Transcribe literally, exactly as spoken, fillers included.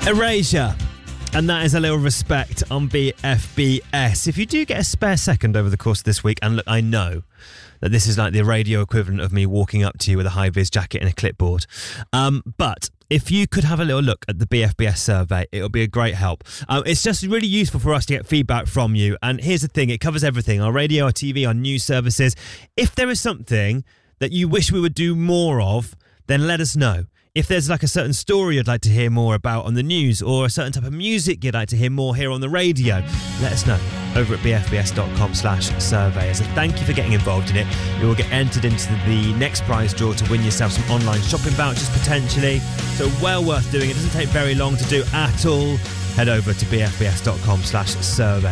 Erasure. And that is a little respect on B F B S. If you do get a spare second over the course of this week, and look, I know that this is like the radio equivalent of me walking up to you with a high-vis jacket and a clipboard. Um, but if you could have a little look at the B F B S survey, it'll be a great help. Um, it's just really useful for us to get feedback from you. And here's the thing, it covers everything, our radio, our T V, our news services. If there is something that you wish we would do more of, then let us know. If there's like a certain story you'd like to hear more about on the news, or a certain type of music you'd like to hear more here on the radio, let us know over at b f b s dot com slash survey. As a thank you for getting involved in it, you will get entered into the next prize draw to win yourself some online shopping vouchers potentially. So well worth doing. It doesn't take very long to do at all. Head over to b f b s dot com slash survey.